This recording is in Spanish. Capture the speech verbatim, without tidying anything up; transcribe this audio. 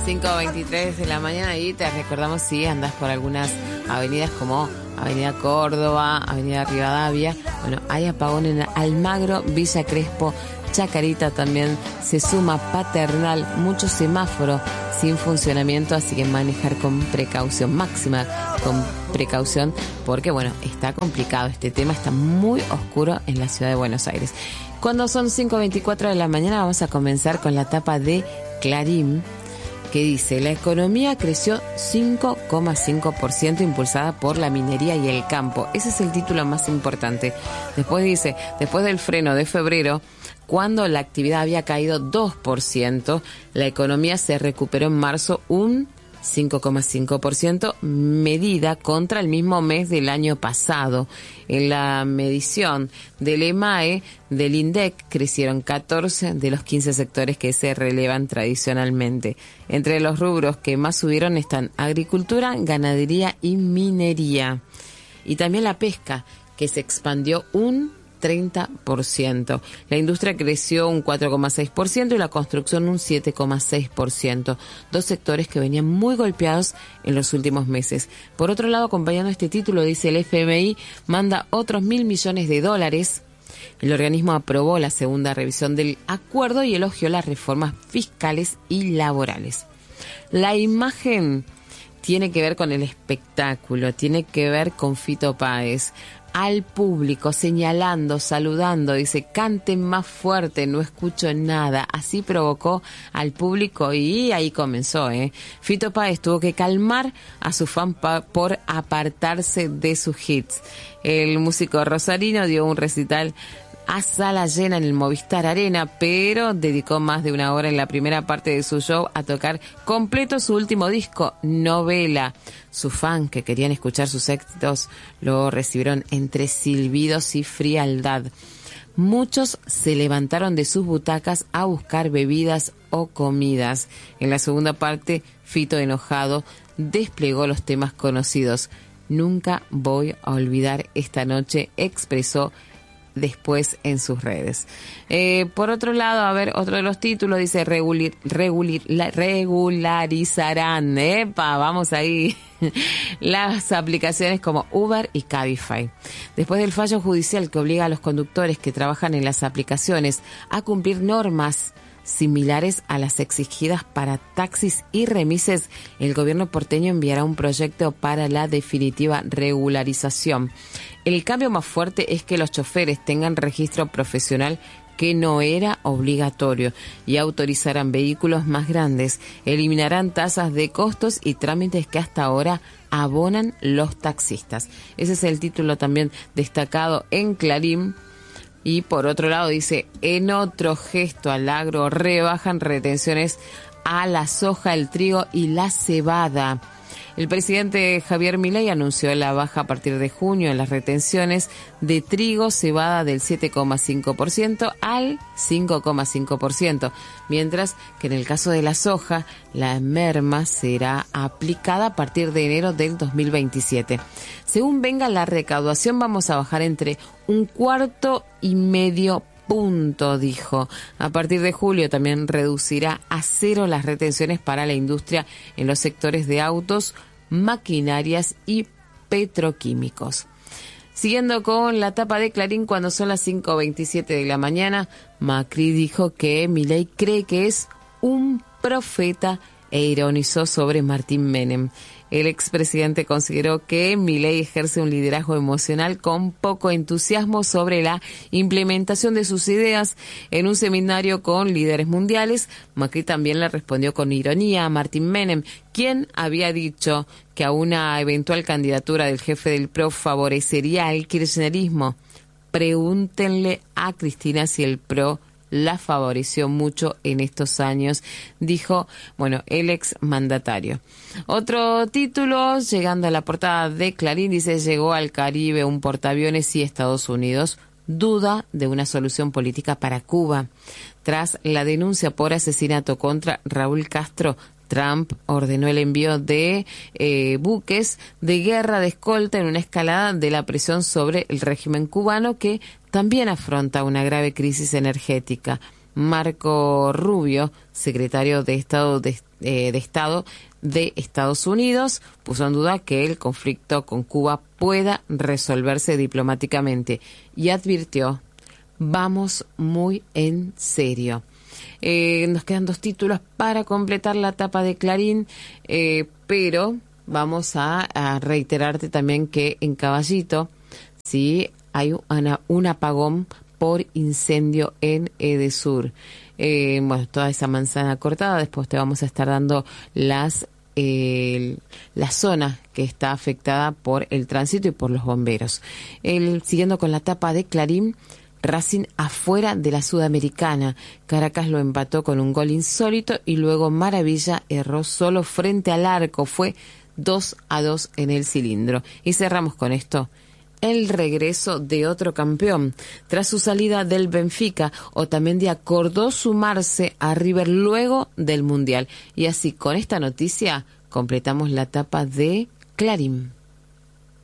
cinco veintitrés de la mañana y te recordamos si andas por algunas avenidas como Avenida Córdoba, Avenida Rivadavia. Bueno, hay apagón en Almagro, Villa Crespo, Chacarita también se suma, Paternal, mucho semáforo sin funcionamiento, así que manejar con precaución máxima, con precaución, porque bueno, está complicado este tema, está muy oscuro en la ciudad de Buenos Aires. Cuando son cinco veinticuatro de la mañana vamos a comenzar con la tapa de Clarín, que dice: la economía creció cinco coma cinco por ciento impulsada por la minería y el campo. Ese es el título más importante. Después dice, después del freno de febrero, cuando la actividad había caído dos por ciento, la economía se recuperó en marzo un cinco coma cinco por ciento, medida contra el mismo mes del año pasado. En la medición del E M A E del INDEC crecieron catorce de los quince sectores que se relevan tradicionalmente. Entre los rubros que más subieron están agricultura, ganadería y minería. Y también la pesca, que se expandió un treinta por ciento. La industria creció un cuatro coma seis por ciento y la construcción un siete coma seis por ciento. Dos sectores que venían muy golpeados en los últimos meses. Por otro lado, acompañando este título, dice: el F M I manda otros mil millones de dólares. El organismo aprobó la segunda revisión del acuerdo y elogió las reformas fiscales y laborales. La imagen tiene que ver con el espectáculo, tiene que ver con Fito Páez. Al público, señalando, saludando, dice: canten más fuerte, no escucho nada. Así provocó al público y ahí comenzó, ¿eh? Fito Páez tuvo que calmar a su fan pa- por apartarse de sus hits. El músico rosarino dio un recital a sala llena en el Movistar Arena, pero dedicó más de una hora en la primera parte de su show a tocar completo su último disco, Novela. Sus fans que querían escuchar sus éxitos lo recibieron entre silbidos y frialdad. Muchos se levantaron de sus butacas a buscar bebidas o comidas. En la segunda parte, Fito, enojado, desplegó los temas conocidos. Nunca voy a olvidar esta noche, expresó después en sus redes. Eh, por otro lado, a ver, otro de los títulos dice: regular, regular, la, regularizarán, epa, vamos ahí, las aplicaciones como Uber y Cabify. Después del fallo judicial que obliga a los conductores que trabajan en las aplicaciones a cumplir normas similares a las exigidas para taxis y remises, el gobierno porteño enviará un proyecto para la definitiva regularización. El cambio más fuerte es que los choferes tengan registro profesional, que no era obligatorio, y autorizarán vehículos más grandes, eliminarán tasas de costos y trámites que hasta ahora abonan los taxistas. Ese es el título también destacado en Clarín. Y por otro lado dice: en otro gesto al agro, rebajan retenciones a la soja, el trigo y la cebada. El presidente Javier Milei anunció la baja a partir de junio en las retenciones de trigo, cebada del siete coma cinco por ciento al cinco coma cinco por ciento, mientras que en el caso de la soja, la merma será aplicada a partir de enero del dos mil veintisiete. Según venga la recaudación, vamos a bajar entre un cuarto y medio punto, dijo. A partir de julio también reducirá a cero las retenciones para la industria en los sectores de autos, maquinarias y petroquímicos. Siguiendo con la tapa de Clarín, cuando son las cinco veintisiete de la mañana, Macri dijo que Milei cree que es un profeta e ironizó sobre Martín Menem. El expresidente consideró que Milei ejerce un liderazgo emocional con poco entusiasmo sobre la implementación de sus ideas. En un seminario con líderes mundiales, Macri también le respondió con ironía a Martín Menem, quien había dicho que a una eventual candidatura del jefe del P R O favorecería al kirchnerismo. Pregúntenle a Cristina si el P R O la favoreció mucho en estos años, dijo, bueno, el ex mandatario. Otro título, llegando a la portada de Clarín, dice: llegó al Caribe un portaaviones y Estados Unidos duda de una solución política para Cuba. Tras la denuncia por asesinato contra Raúl Castro, Trump ordenó el envío de eh, buques de guerra de escolta en una escalada de la presión sobre el régimen cubano, que también afronta una grave crisis energética. Marco Rubio, secretario de Estado de, eh, de Estado de Estados Unidos, puso en duda que el conflicto con Cuba pueda resolverse diplomáticamente y advirtió: vamos muy en serio. Eh, nos quedan dos títulos para completar la tapa de Clarín, eh, pero vamos a, a reiterarte también que en Caballito sí hay una, un apagón por incendio en Edesur. Eh, bueno, toda esa manzana cortada, después te vamos a estar dando las eh, la zona que está afectada por el tránsito y por los bomberos. El, siguiendo con la tapa de Clarín, Racing afuera de la Sudamericana. Caracas lo empató con un gol insólito y luego Maravilla erró solo frente al arco. Fue dos a dos en el cilindro. Y cerramos con esto: el regreso de otro campeón. Tras su salida del Benfica, Otamendi acordó sumarse a River luego del Mundial. Y así, con esta noticia, completamos la tapa de Clarín.